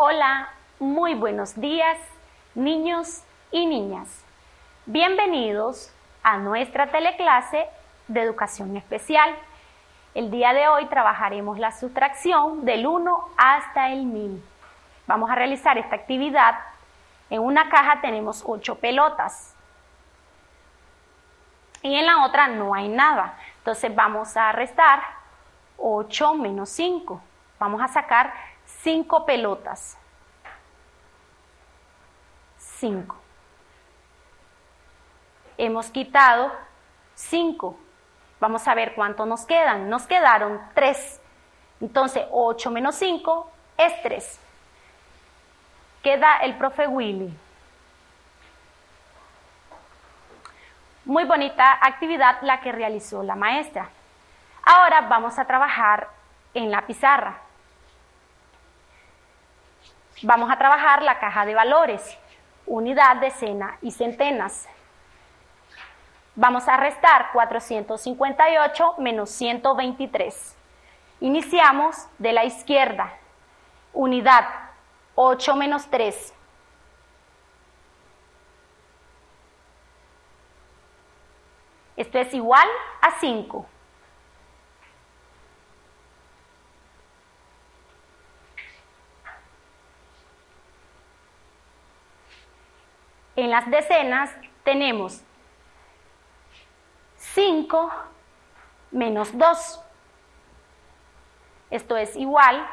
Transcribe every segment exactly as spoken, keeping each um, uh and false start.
Hola, muy buenos días, niños y niñas. Bienvenidos a nuestra teleclase de educación especial. El día de hoy trabajaremos la sustracción del uno hasta el mil. Vamos a realizar esta actividad. En una caja tenemos ocho pelotas y en la otra no hay nada. Entonces vamos a restar ocho menos cinco. Vamos a sacar cinco pelotas. cinco. Hemos quitado cinco. Vamos a ver cuánto nos quedan. Nos quedaron tres. Entonces ocho menos cinco es tres. Queda el profe Willy. Muy bonita actividad la que realizó la maestra. Ahora vamos a trabajar en la pizarra. Vamos a trabajar la caja de valores, unidad, decena y centenas. Vamos a restar cuatrocientos cincuenta y ocho menos ciento veintitrés. Iniciamos de la izquierda. Unidad, ocho menos tres. Esto es igual a cinco. En las decenas tenemos cinco menos dos. Esto es igual.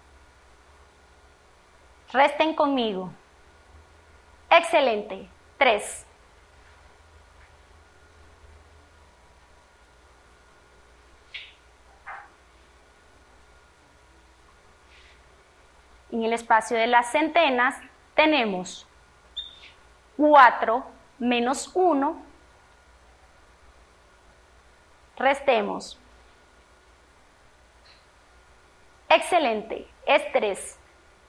Resten conmigo. Excelente. tres. En el espacio de las centenas tenemos cuatro menos uno. Restemos. Excelente, es tres.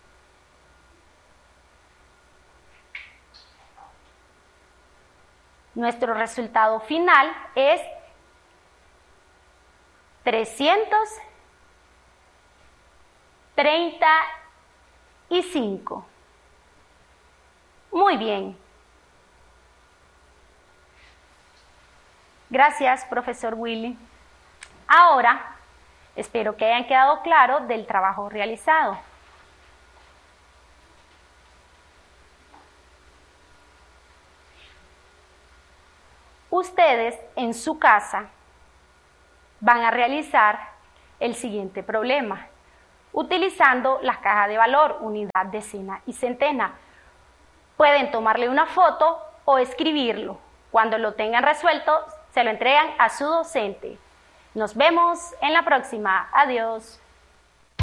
Nuestro resultado final es trescientos treinta y cinco. Muy bien. Gracias, profesor Willy. Ahora, espero que hayan quedado claro del trabajo realizado. Ustedes en su casa van a realizar el siguiente problema, utilizando las cajas de valor, unidad, decena y centena. Pueden tomarle una foto o escribirlo. Cuando lo tengan resuelto, se lo entregan a su docente. Nos vemos en la próxima. Adiós.